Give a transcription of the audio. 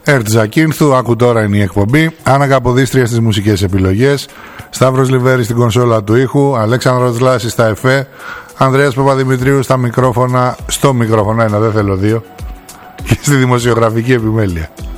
Ερτζακίνθου, άκου τώρα είναι η εκπομπή. Άννα Καποδίστρια στις μουσικές επιλογές, Σταύρος Λιβέρης στην κονσόλα του ήχου, Αλέξανδρος Λάσης στα εφέ, Ανδρέας Παπαδημητρίου στα μικρόφωνα, στο μικρόφωνο ένα, δεν θέλω δύο, και στη δημοσιογραφική επιμέλεια.